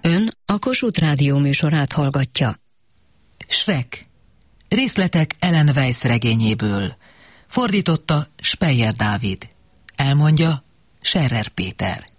Ön a Kossuth Rádió műsorát hallgatja. Shrek. Részletek Ellen Weiss regényéből. Fordította Speyer Dávid. Elmondja Scherer Péter.